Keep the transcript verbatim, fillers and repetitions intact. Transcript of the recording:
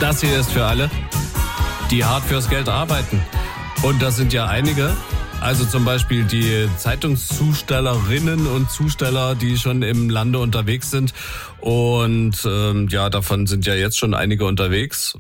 Das hier ist für alle, die hart fürs Geld arbeiten. Und das sind ja einige. Also zum Beispiel die Zeitungszustellerinnen und Zusteller, die schon im Lande unterwegs sind. Und ähm, ja, davon sind ja jetzt schon einige unterwegs.